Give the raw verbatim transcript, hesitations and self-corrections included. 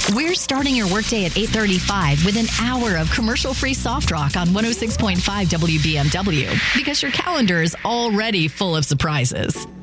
We're starting your workday at eight thirty-five with an hour of commercial-free soft rock on one oh six point five W B M W because your calendar is already full of surprises.